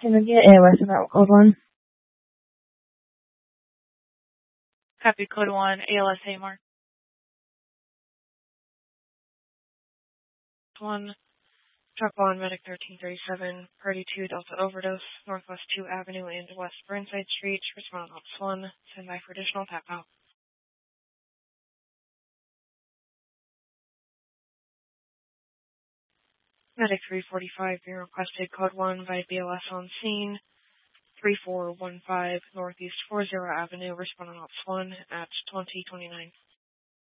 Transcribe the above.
Can I get AOS about code 1? Copy code 1, ALS Amar. 1, Truck 1, Medic 1337, Party 2, Delta Overdose, Northwest 2 Avenue and West Burnside Street, respond Ops 1, stand by for additional tap out. Medic 345, being requested code 1 by BLS on scene, 3415 Northeast 40 Avenue, responding Ops 1 at 2029.